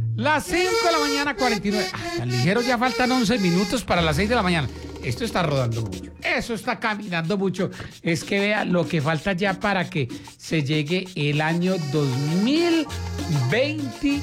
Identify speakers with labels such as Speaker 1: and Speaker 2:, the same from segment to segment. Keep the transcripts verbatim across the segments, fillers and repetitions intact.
Speaker 1: Las cinco de la mañana, cuarenta y nueve. Ah, tan ligeros, ya faltan once minutos para las seis de la mañana. Esto está rodando mucho. Eso está caminando mucho. Es que vea lo que falta ya para que se llegue el año dos mil veintisiete.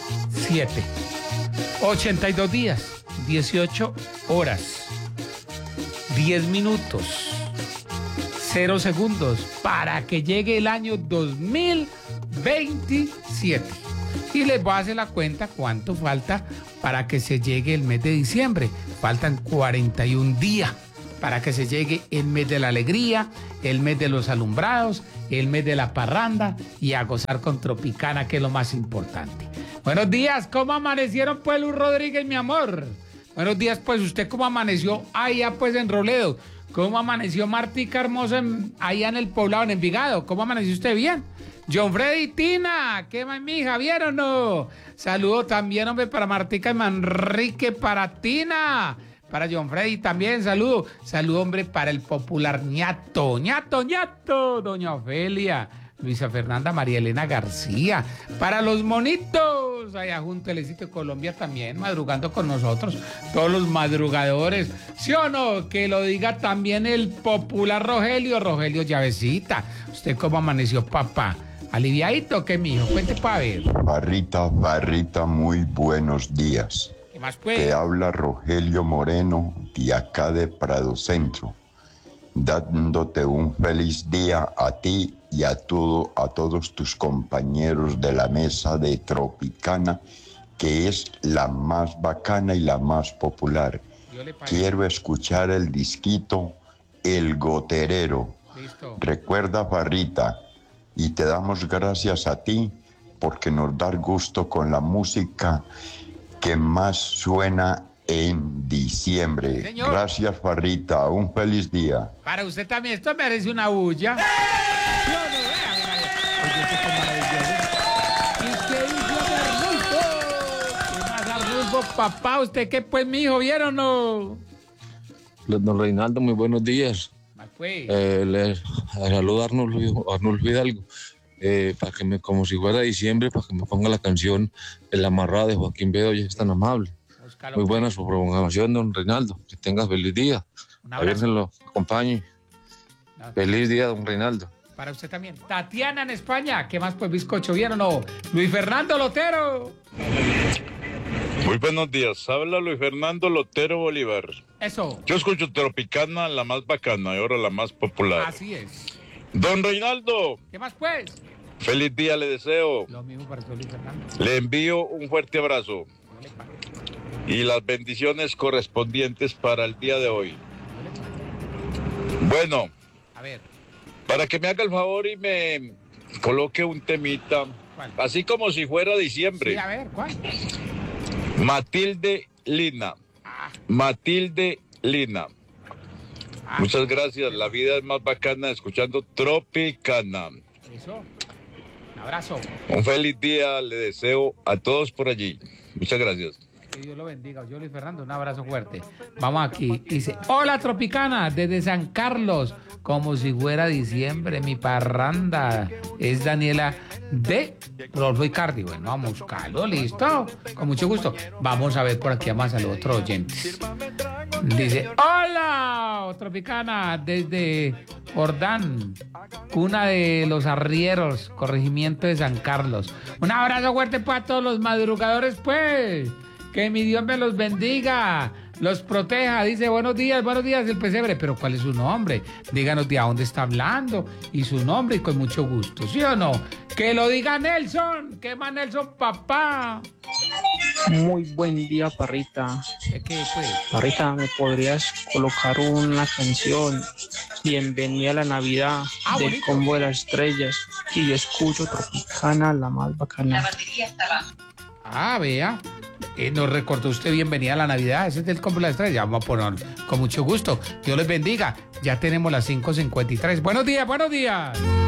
Speaker 1: ochenta y dos días, dieciocho horas, diez minutos, cero segundos para que llegue el año dos mil veintisiete. Y les voy a hacer la cuenta cuánto falta para que se llegue el mes de diciembre. Faltan cuarenta y un días para que se llegue el mes de la alegría, el mes de los alumbrados, el mes de la parranda y a gozar con Tropicana, que es lo más importante. Buenos días, ¿cómo amanecieron pues, Luz Rodríguez, mi amor? Buenos días, pues, ¿usted cómo amaneció allá pues en Robledo? ¿Cómo amaneció Martica hermosa en, allá en el poblado, en Envigado? ¿Cómo amaneció usted? Bien. John Freddy Tina, ¿qué más, mija? ¿Vieron o no? Saludo también, hombre, para Martica y Manrique, para Tina, para John Freddy también, saludo. Saludo, hombre, para el popular ñato, ñato, ñato, doña Ofelia, Luisa Fernanda, María Elena García, para los monitos, allá junto al Éxito de Colombia también, madrugando con nosotros, todos los madrugadores, ¿sí o no? Que lo diga también el popular Rogelio, Rogelio Llavecita. ¿Usted cómo amaneció, papá? ¿Aliviadito o qué, mijo? Cuente para ver.
Speaker 2: Barrita, Barrita, muy buenos días.
Speaker 1: ¿Qué más, pues?
Speaker 2: Te habla Rogelio Moreno, de acá de Prado Centro, dándote un feliz día a ti y a, todo, a todos tus compañeros de la mesa de Tropicana, que es la más bacana y la más popular. Quiero escuchar el disquito El Goterero.
Speaker 1: Listo.
Speaker 2: Recuerda, Barrita, y te damos gracias a ti porque nos da gusto con la música que más suena en diciembre.
Speaker 1: Señor.
Speaker 2: Gracias, Barrita, un feliz día.
Speaker 1: Para usted también, esto merece una bulla. ¡Eh! No, no, vea, vea, vea. Oye, esto es maravilloso. ¿Y qué dice Arnulfo? ¿Qué más, Arnulfo, papá? ¿Usted qué, pues, mijo, vieron o no?
Speaker 3: Don Reinaldo, muy buenos días.
Speaker 1: Pues.
Speaker 3: Eh, les saludo a Arnulfo, Arnulfo Hidalgo, eh, para que me, como si fuera diciembre, para que me ponga la canción El Amarrado de Joaquín Bedoya, es tan amable. Muy buena su programación, don Reinaldo. Que tengas feliz día. A ver se lo acompañe.
Speaker 1: No.
Speaker 3: Feliz día, don Reinaldo.
Speaker 1: Para usted también. Tatiana en España. ¿Qué más, pues, bizcocho? ¿Vieron o no? Luis Fernando Lotero.
Speaker 4: Muy buenos días, habla Luis Fernando Lotero Bolívar.
Speaker 1: Eso.
Speaker 4: Yo escucho Tropicana, la más bacana y ahora la más popular.
Speaker 1: Así es.
Speaker 4: Don Reinaldo.
Speaker 1: ¿Qué más, pues?
Speaker 4: Feliz día le deseo.
Speaker 1: Lo mismo para usted, Luis Fernando.
Speaker 4: Le envío un fuerte abrazo y las bendiciones correspondientes para el día de hoy. Bueno,
Speaker 1: a ver,
Speaker 4: para que me haga el favor y me coloque un temita,
Speaker 1: ¿cuál?
Speaker 4: Así como si fuera diciembre.
Speaker 1: Sí, a ver, ¿cuál?
Speaker 4: Matilde Lina.
Speaker 1: Ah.
Speaker 4: Matilde Lina.
Speaker 1: Ah.
Speaker 4: Muchas gracias. La vida es más bacana escuchando Tropicana.
Speaker 1: Eso. Un abrazo.
Speaker 4: Un feliz día le deseo a todos por allí. Muchas gracias.
Speaker 1: Que Dios lo bendiga. Yo, Luis Fernando, un abrazo fuerte. Vamos aquí. Dice, hola Tropicana, desde San Carlos, como si fuera diciembre, mi parranda. Es Daniela de Rodolfo Icardi. Bueno, vamos a buscarlo, listo. Con mucho gusto. Vamos a ver por aquí más al otro oyente. Dice, hola Tropicana, desde Jordán, cuna de los arrieros, corregimiento de San Carlos. Un abrazo fuerte para todos los madrugadores, pues. Que mi Dios me los bendiga, los proteja. Dice, buenos días, buenos días, el pesebre. Pero ¿cuál es su nombre? Díganos de a dónde está hablando y su nombre y con mucho gusto, ¿sí o no? Que lo diga Nelson. ¿Qué más, Nelson, papá?
Speaker 5: Muy buen día, Parrita.
Speaker 1: ¿Qué, qué pues?
Speaker 5: Parrita, ¿me podrías colocar una canción? Bienvenida a la Navidad,
Speaker 1: ah,
Speaker 5: del
Speaker 1: bonito.
Speaker 5: Combo de las Estrellas. Y yo escucho Tropicana, la más bacana.
Speaker 6: La batería está baja.
Speaker 1: Ah, vea. Eh, nos recordó usted bienvenida a la Navidad. Ese es del Combo de las Estrellas. Ya vamos a poner con mucho gusto. Dios les bendiga. Ya tenemos las cinco cincuenta y tres. Buenos días, buenos días.